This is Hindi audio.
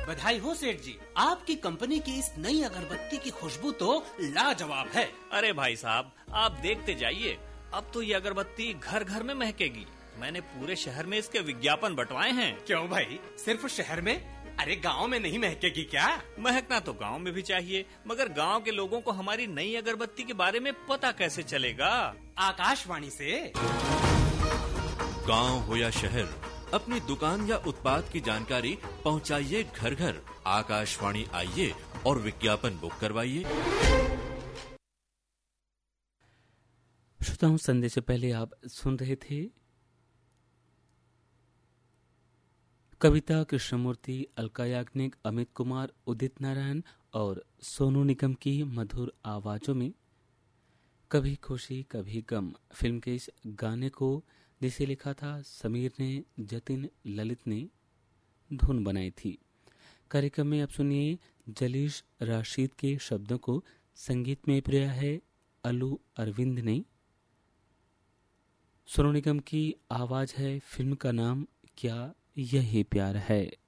बधाई हो सेठ जी, आपकी कंपनी की इस नई अगरबत्ती की खुशबू तो लाजवाब है। अरे भाई साहब, आप देखते जाइए, अब तो ये अगरबत्ती घर घर में महकेगी। मैंने पूरे शहर में इसके विज्ञापन बंटवाए हैं। क्यों भाई, सिर्फ शहर में? अरे गांव में नहीं महकेगी क्या? महकना तो गांव में भी चाहिए, मगर गांव के लोगों को हमारी नई अगरबत्ती के बारे में पता कैसे चलेगा? आकाशवाणी से। गांव हो या शहर, अपनी दुकान या उत्पाद की जानकारी पहुंचाइए घर घर। आकाशवाणी आइए और विज्ञापन बुक करवाइए। श्रोताओं, संदेश से पहले आप सुन रहे थे कविता कृष्णमूर्ति, अलका याग्निक, अमित कुमार, उदित नारायण और सोनू निगम की मधुर आवाजों में कभी खुशी कभी गम फिल्म के इस गाने को, जिसे लिखा था समीर ने, जतिन ललित ने धुन बनाई थी। कार्यक्रम में अब सुनिए जलीश राशिद के शब्दों को संगीत में प्रया है अलू अरविंद ने। सोनू निगम की आवाज है। फिल्म का नाम क्या यही प्यार है।